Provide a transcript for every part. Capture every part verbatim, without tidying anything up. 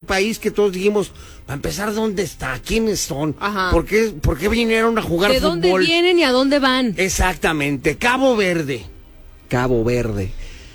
país que todos dijimos, para empezar, ¿dónde está? ¿Quiénes son? Ajá. ¿Por qué, por qué vinieron a jugar ¿De fútbol? dónde vienen y a dónde van? Exactamente, Cabo Verde. Cabo Verde.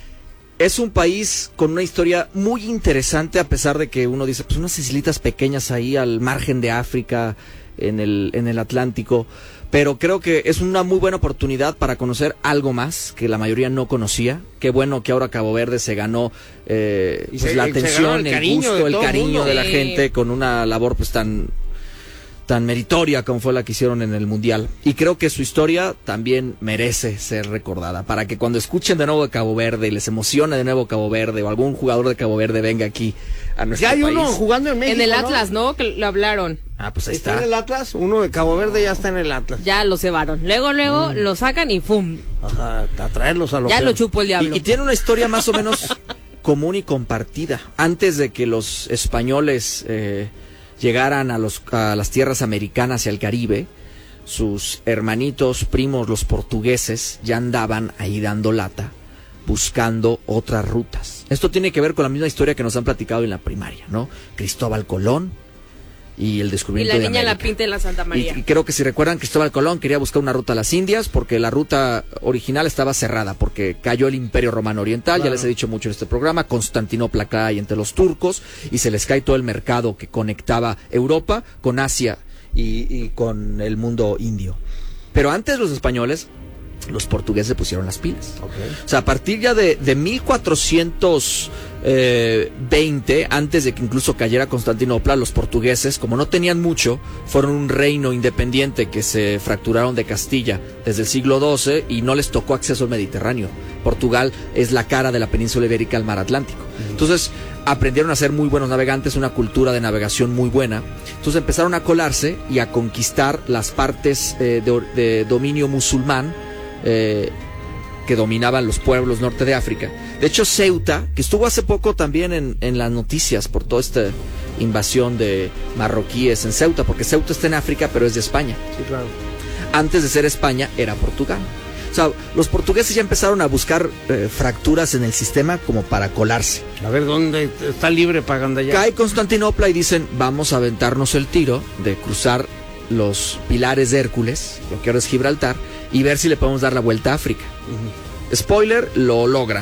Es un país con una historia muy interesante, a pesar de que uno dice, pues unas islitas pequeñas ahí al margen de África, en el, en el Atlántico, pero creo que es una muy buena oportunidad para conocer algo más que la mayoría no conocía. Qué bueno que ahora Cabo Verde se ganó eh, pues, se, la atención, el, el cariño gusto, de el cariño el de la Sí. gente, con una labor pues tan... tan meritoria como fue la que hicieron en el Mundial. Y creo que su historia también merece ser recordada, para que cuando escuchen de nuevo de Cabo Verde y les emocione de nuevo Cabo Verde, o algún jugador de Cabo Verde venga aquí a nuestro Ya hay país. uno jugando en México, En el ¿no? Atlas, ¿no? Que lo hablaron. Ah, pues ahí ¿Está está. en el Atlas? Uno de Cabo Verde ya está en el Atlas. Ya lo cebaron. Luego, luego Mm. lo sacan y ¡pum! Ajá, a traerlos a lo Ya que- lo chupó el diablo. Y, y tiene una historia más o menos común y compartida. Antes de que los españoles eh, llegaran a, los, a las tierras americanas y al Caribe, sus hermanitos, primos, los portugueses, ya andaban ahí dando lata, buscando otras rutas. Esto tiene que ver con la misma historia que nos han platicado en la primaria, ¿no? Cristóbal Colón y el Y descubrimiento la de niña la América. pinta en la Santa María. Y, y creo que si recuerdan, Cristóbal Colón quería buscar una ruta a las Indias porque la ruta original estaba cerrada porque cayó el Imperio Romano Oriental, Claro. ya les he dicho mucho en este programa, Constantinopla cae entre los turcos y se les cae todo el mercado que conectaba Europa con Asia y, y con el mundo indio. Pero antes los españoles, los portugueses pusieron las pilas. Okay. O sea, a partir ya de, de mil cuatrocientos veinte, antes de que incluso cayera Constantinopla, los portugueses, como no tenían mucho, fueron un reino independiente que se fracturaron de Castilla desde el siglo doce y no les tocó acceso al Mediterráneo. Portugal es la cara de la península ibérica al mar Atlántico. Entonces, aprendieron a ser muy buenos navegantes, una cultura de navegación muy buena. Entonces empezaron a colarse y a conquistar las partes eh, de, de dominio musulmán, eh, que dominaban los pueblos norte de África. De hecho, Ceuta, que estuvo hace poco también en, en las noticias por toda esta invasión de marroquíes en Ceuta, porque Ceuta está en África, pero es de España. Sí, claro. Antes de ser España, era Portugal. O sea, los portugueses ya empezaron a buscar eh, fracturas en el sistema como para colarse. A ver, ¿dónde está libre para Gandaya? Cae Constantinopla y dicen, vamos a aventarnos el tiro de cruzar los pilares de Hércules, lo que ahora es Gibraltar, y ver si le podemos dar la vuelta a África. Uh-huh. Spoiler, lo logran.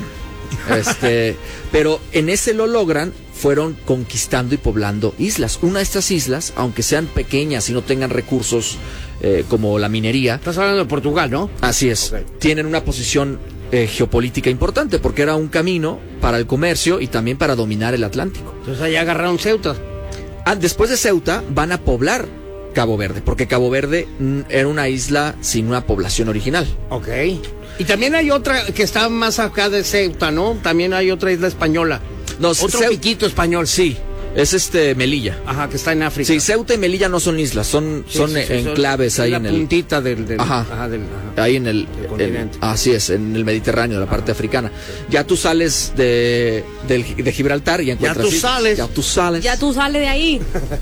Este, pero en ese lo logran, fueron conquistando y poblando islas. Una de estas islas, aunque sean pequeñas y no tengan recursos eh, como la minería. Estás hablando de Portugal, ¿no? Así es. Okay. Tienen una posición eh, geopolítica importante porque era un camino para el comercio y también para dominar el Atlántico. Entonces allá agarraron Ceuta. Ah, después de Ceuta van a poblar Cabo Verde, porque Cabo Verde mm, era una isla sin una población original. Ok. Y también hay otra que está más acá de Ceuta, ¿no? También hay otra isla española. No, Otro Ceu- piquito español. Sí, es este Melilla. Ajá, que está en África. Sí, Ceuta y Melilla no son islas, son, Sí, son sí, sí, enclaves son ahí la en el... puntita del... del Ajá. ajá, del ajá. Ahí en el, del en- continente. así es, en el Mediterráneo, la parte africana. Ya tú sales de, del- de Gibraltar y encuentras... tú islas. sales. Ya tú sales. Ya tú sale de ahí.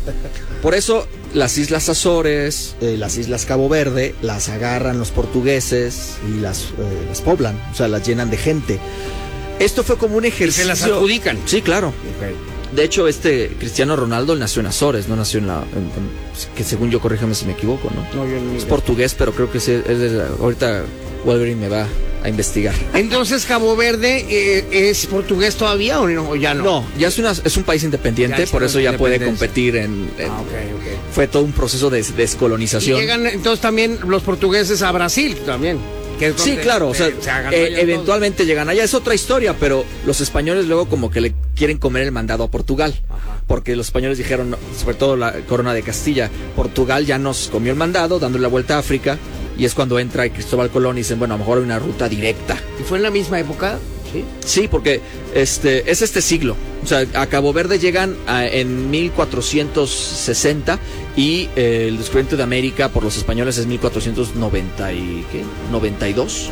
Por eso las Islas Azores, eh, las Islas Cabo Verde, las agarran los portugueses y las, eh, las poblan, o sea, las llenan de gente. Esto fue como un Y ejercicio... se las adjudican. Sí, claro. Ok. De hecho, este Cristiano Ronaldo nació en Azores, no nació en la... en- en- que según yo, corrígeme si me equivoco, ¿no? No, yo ni Es idea. portugués, pero creo que sí, es de la- ahorita Wolverine me va a investigar. Entonces, Cabo Verde eh, es portugués todavía o no? O ya no. No, ya es, una, es un país independiente, Ya es por eso ya puede independencia. competir en... en- Ah, ok, ok. Fue todo un proceso de Y descolonización. llegan entonces también los portugueses a Brasil también. Que es Sí, donde claro, o sea, se- se hagan eh, allá eventualmente llegan allá, es otra historia, pero los españoles luego como que le quieren comer el mandado a Portugal, Ajá. porque los españoles dijeron, no, sobre todo la corona de Castilla, Portugal ya nos comió el mandado, dándole la vuelta a África, y es cuando entra Cristóbal Colón y dicen, bueno, a lo mejor hay una ruta directa. todo. ¿Y fue en la misma época? Sí. Sí, porque este es este siglo. O sea, a Cabo Verde llegan a- en mil cuatrocientos sesenta y eh, el descubrimiento de América por los españoles es mil cuatrocientos noventa y ¿qué? noventa y dos.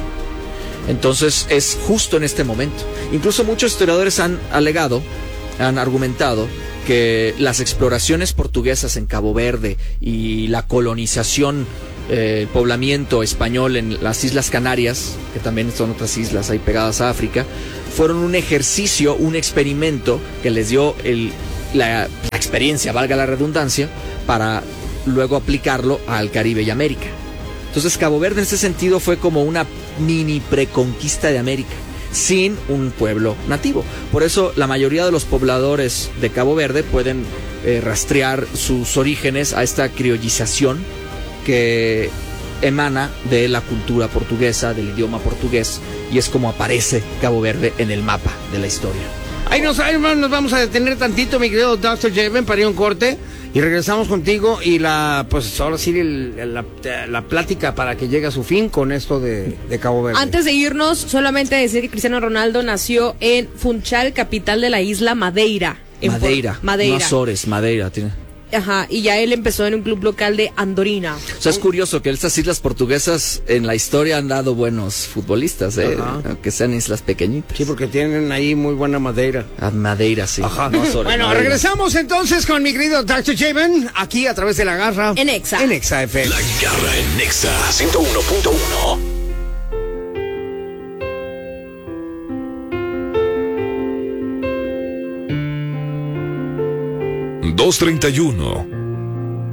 Entonces es justo en este momento. Incluso muchos historiadores han alegado, han argumentado que las exploraciones portuguesas en Cabo Verde y la colonización, eh, el poblamiento español en las Islas Canarias, que también son otras islas ahí pegadas a África, fueron un ejercicio, un experimento que les dio el, la, la experiencia, valga la redundancia, para luego aplicarlo al Caribe y América. Entonces Cabo Verde en ese sentido fue como una mini preconquista de América, sin un pueblo nativo. Por eso la mayoría de los pobladores de Cabo Verde pueden eh, rastrear sus orígenes a esta criollización que emana de la cultura portuguesa, del idioma portugués, y es como aparece Cabo Verde en el mapa de la historia. Ahí nos, ahí nos vamos a detener tantito, mi querido doctor Javen, para ir a un corte y regresamos contigo y la, pues ahora sí el, la, la plática para que llegue a su fin con esto de, de Cabo Verde. Antes de irnos, solamente decir que Cristiano Ronaldo nació en Funchal, capital de la isla Madeira. En Madeira, Por- Madeira. no Azores, Madeira tiene. Ajá, y ya él empezó en un club local de Andorina. O sea, es curioso que estas islas portuguesas en la historia han dado buenos futbolistas, ¿eh? Ajá. Aunque sean islas pequeñitas. Sí, porque tienen ahí muy buena madera. Ah, Madeira, sí. Ajá. No Azores, Bueno, Madeira. regresamos entonces con mi querido doctor Javen, aquí a través de La Garra. En Exa. En Exa F M. La Garra en Nexa ciento uno punto uno. dos treinta y uno.